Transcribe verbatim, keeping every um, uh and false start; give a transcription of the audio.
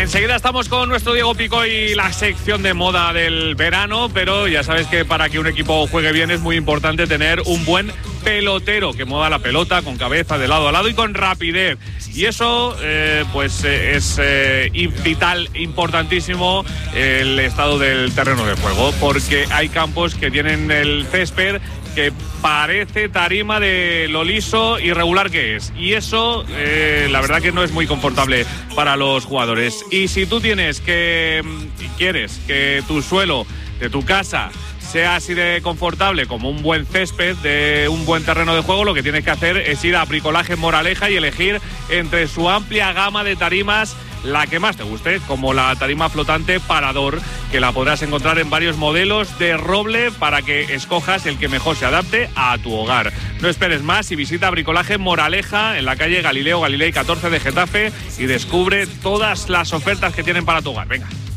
Enseguida estamos con nuestro Diego Pico y la sección de moda del verano, pero ya sabes que para que un equipo juegue bien es muy importante tener un buen pelotero que mueva la pelota con cabeza de lado a lado y con rapidez. Y eso, eh, pues, eh, es eh, vital, importantísimo el estado del terreno de juego, porque hay campos que tienen el césped que parece tarima de lo liso y regular que es. Y eso, eh, la verdad que no es muy confortable para los jugadores. Y si tú tienes que, y quieres que tu suelo de tu casa sea así de confortable como un buen césped de un buen terreno de juego, lo que tienes que hacer es ir a Bricolaje Moraleja y elegir entre su amplia gama de tarimas la que más te guste, como la tarima flotante Parador, que la podrás encontrar en varios modelos de roble para que escojas el que mejor se adapte a tu hogar. No esperes más y visita Bricolaje Moraleja en la calle Galileo Galilei catorce de Getafe y descubre todas las ofertas que tienen para tu hogar. Venga.